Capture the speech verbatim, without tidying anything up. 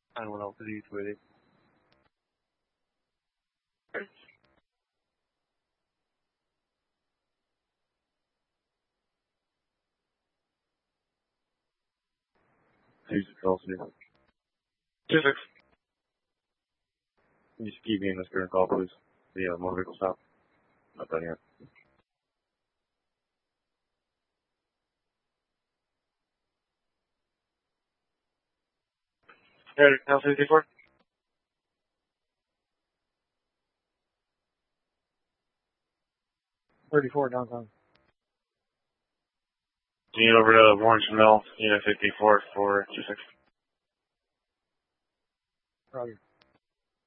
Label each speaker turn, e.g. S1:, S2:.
S1: nine one zero for the two eighty. Two six also. Two six. Can you just keep me in this current call, please? The uh, motor vehicle stop. Not done yet. Hey, L sixty-four? thirty-four downtown. Unit over to Orange Mill, Unit fifty-four for two six. Roger.